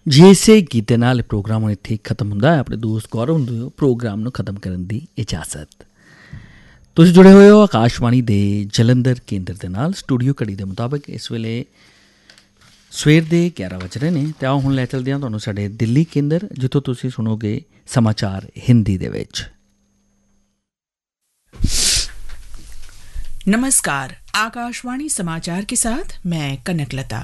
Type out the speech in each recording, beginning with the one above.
ਜੇ ਗੀਤੇ ਨਾਲ ਪ੍ਰੋਗਰਾਮ ਹੁਣ ਇੱਥੇ ਖਤਮ ਹੁੰਦਾ ਹੈ। ਆਪਣੇ ਦੋਸਤ ਗੌਰਵ ਹੁੰਦੇ ਹੋ ਪ੍ਰੋਗਰਾਮ ਨੂੰ ਖਤਮ ਕਰਨ ਦੀ ਇਜਾਜ਼ਤ। ਤੁਸੀਂ ਜੁੜੇ ਹੋਏ ਹੋ ਆਕਾਸ਼ਵਾਣੀ ਦੇ ਜਲੰਧਰ ਕੇਂਦਰ ਦੇ ਨਾਲ। ਸਟੂਡੀਓ ਘੜੀ ਦੇ ਮੁਤਾਬਕ ਇਸ ਵੇਲੇ ਸਵੇਰ ਦੇ 11 ਵਜ ਰਹੇ ਨੇ ਅਤੇ ਆਓ ਹੁਣ ਲੈ ਚਲਦੇ ਹਾਂ ਤੁਹਾਨੂੰ ਸਾਡੇ ਦਿੱਲੀ ਕੇਂਦਰ, ਜਿੱਥੋਂ ਤੁਸੀਂ ਸੁਣੋਗੇ समाचार हिंदी दे विच। नमस्कार, आकाशवाणी समाचार के साथ मैं कनकलता।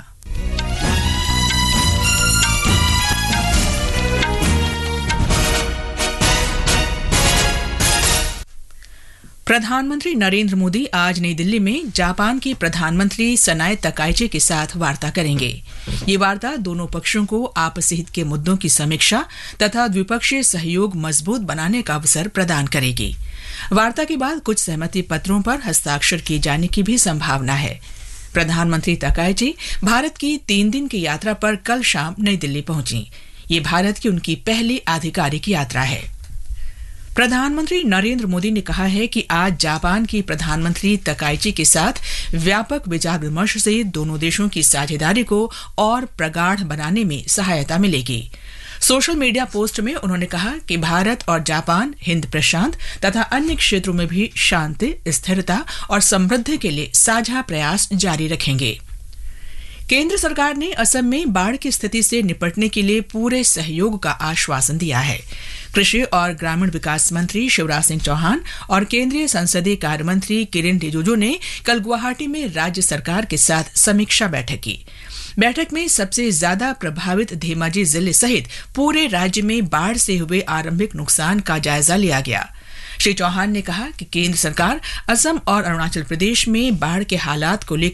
प्रधानमंत्री नरेंद्र मोदी आज नई दिल्ली में जापान के प्रधानमंत्री सनाए तकाइची के साथ वार्ता करेंगे। ये वार्ता दोनों पक्षों को आपसी हित के मुद्दों की समीक्षा तथा द्विपक्षीय सहयोग मजबूत बनाने का अवसर प्रदान करेगी। वार्ता के बाद कुछ सहमति पत्रों पर हस्ताक्षर किए जाने की भी संभावना है। प्रधानमंत्री तकाइची भारत की 3 दिन की यात्रा पर कल शाम नई दिल्ली पहुंची। ये भारत की उनकी पहली आधिकारिक यात्रा है। प्रधानमंत्री नरेंद्र मोदी ने कहा है कि आज जापान की प्रधानमंत्री तकाइची के साथ व्यापक विचार विमर्श से दोनों देशों की साझेदारी को और प्रगाढ़ बनाने में सहायता मिलेगी। सोशल मीडिया पोस्ट में उन्होंने कहा कि भारत और जापान हिंद प्रशांत तथा अन्य क्षेत्रों में भी शांति, स्थिरता और समृद्धि के लिए साझा प्रयास जारी रखेंगे। केंद्र सरकार ने असम में बाढ़ की स्थिति से निपटने के लिए पूरे सहयोग का आश्वासन दिया है। कृषि और ग्रामीण विकास मंत्री शिवराज सिंह चौहान और केंद्रीय संसदीय कार्य मंत्री किरेन रिजिजू ने कल गुवाहाटी में राज्य सरकार के साथ समीक्षा बैठक की। बैठक में सबसे ज्यादा प्रभावित धेमाजी जिले सहित पूरे राज्य में बाढ़ से हुए आरंभिक नुकसान का जायजा लिया गया। श्री चौहान ने कहा कि केंद्र सरकार असम और अरुणाचल प्रदेश में बाढ़ के हालात को लेकर